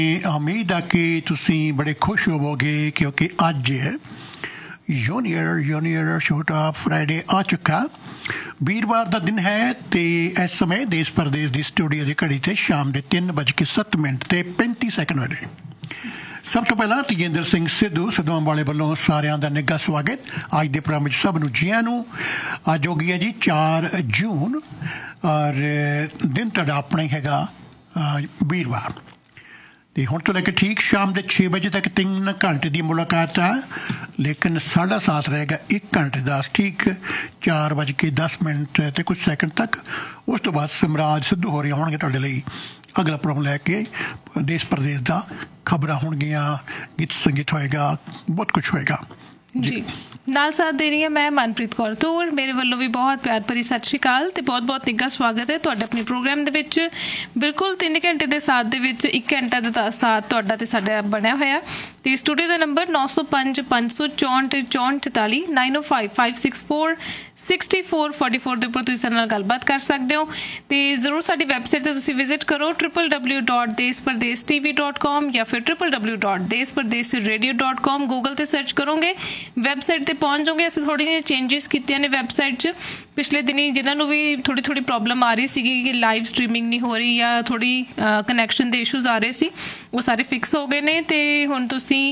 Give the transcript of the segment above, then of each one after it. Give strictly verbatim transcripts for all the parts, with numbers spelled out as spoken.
उम्मीद है कि तुसी बड़े खुश होवोगे क्योंकि अज यूनियर यूनियर छोटा फ्राइडे आ चुका वीरवार का दिन है तो इस समय देश परदेश की स्टूडियो की घड़ी से शाम के तीन बज के सत्त मिनट ते पैंती सैकंड बजे। सब तो पहला तजेंद्र सिंह सिद्धू सिद्धू वाले वालों सारिਆਂ ਦਾ निघा स्वागत। अज के प्रोग्राम में सब जियां नूं अज हो गई है जी चार जून और दिन तुहाडा अपना ही हैगा वीरवार तो हुण तो लैके ठीक शाम के छे बजे तक तीन घंटे की मुलाकात है, लेकिन साढ़ा साथ रहेगा एक घंटे का ठीक चार बज के दस मिनट तो कुछ सैकंड तक। उस तो बाद समराज सिद्धू हो रही होंगे तुहाडे लई अगला प्रोग्राम लैके देश प्रदेश का खबरां होणगियां, गीत संगीत होएगा, बहुत कुछ होएगा जी। नाल साथ दे रही है मैं मनप्रीत कौर तोर। मेरे वालों भी बहुत प्यार भरी सत श्री अकाल ते बहुत बहुत निघा स्वागत है तुहाडा अपने प्रोग्राम दे विच। बिल्कुल तीन घंटे के साथ दे विच एक घंटा का साथ तुहाडा ते साडा बनया होया ते स्टूडियो का नंबर नौ सौ पाँच पाँच सौ चौंठ चौंठ चौताली नाइन ओ five five six four sixty four forty four के उपर तुसीं साडे नाल गलबात कर सकते हो तो जरूर साडी वैबसाइट ते तुसीं विजिट करो ट्रिपल डबल्यू डॉट देश परदेश टी वी डॉट कॉम या फिर ट्रिपल डबल्यू डॉट देश परदेश रेडियो डॉट कॉम गूगल ते सर्च करोगे वैबसाइट ते पहुंच जाओगे। असं थोड़ी जी चेंजिस कीतियां ने वैबसाइट च पिछले दिनी जिन्होंने भी थोड़ी थोड़ी प्रॉब्लम आ रही सी कि लाइव स्ट्रीमिंग नहीं हो रही या थोड़ी कनैक्शन के इशूज आ रहे सी वो सारे फिक्स हो गए ने ते हुण तुसीं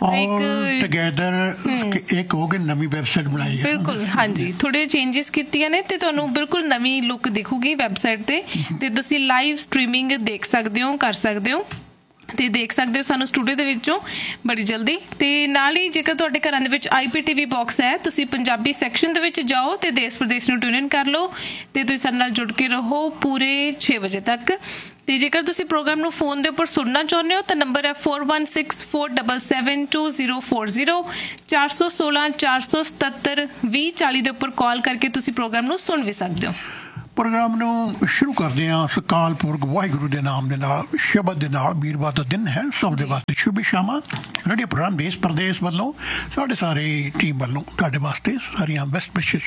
एक टुगेदर एक हो गए नवी वैबसाइट बनाई है बिल्कुल हाँ जी थोड़े चेंजिस कीतियां ने ते तुहानूं बिल्कुल नवी लुक दिखूगी वैबसाइट ते ते तुसीं लाइव स्ट्रीमिंग देख सकते हो कर सकते हो ਤੇ देख सकते हो सानू स्टूडियो ਦੇ ਵਿੱਚੋਂ बड़ी जल्दी ਤੇ ਨਾਲ ਹੀ ਜੇਕਰ ਤੁਹਾਡੇ ਘਰਾਂ ਦੇ ਵਿੱਚ I P T V box ਹੈ ਤੁਸੀਂ ਪੰਜਾਬੀ ਸੈਕਸ਼ਨ ਦੇ ਵਿੱਚ ਜਾਓ ਤੇ ਦੇਸ਼ ਪ੍ਰਦੇਸ਼ ਨੂੰ ਟਿਊਨ ਇਨ ਕਰ ਲਓ ਤੇ ਤੁਸੀਂ ਸਾਡੇ ਨਾਲ ਜੁੜ ਕੇ ਰਹੋ ਪੂਰੇ ਛੇ ਵਜੇ ਤੱਕ। ਤੇ ਜੇਕਰ ਤੁਸੀਂ ਪ੍ਰੋਗਰਾਮ ਨੂੰ ਫੋਨ ਦੇ ਉੱਪਰ ਸੁਣਨਾ ਚਾਹੁੰਦੇ ਹੋ ਤਾਂ ਨੰਬਰ ਹੈ four one six four seven seven to zero four zero चार सौ सोलह चार सौ सतहत्तर ਵੀਹ ਚਾਲੀ ਦੇ ਉੱਪਰ ਕਾਲ ਕਰਕੇ ਤੁਸੀਂ ਪ੍ਰੋਗਰਾਮ ਨੂੰ ਸੁਣ ਵੀ ਸਕਦੇ ਹੋ। प्रोग्राम नूं शुरू करते हैं सकाल पुरख वाहिगुरू के नाम के नाल शब्द के नाल। वीरवार का दिन है सब दे वास्ते शुभ शामा रेडियो प्रोग्राम देश प्रदेश वालों साढ़े सारे टीम वालों तुहाडे वास्ते सारियां बेस्ट विशेस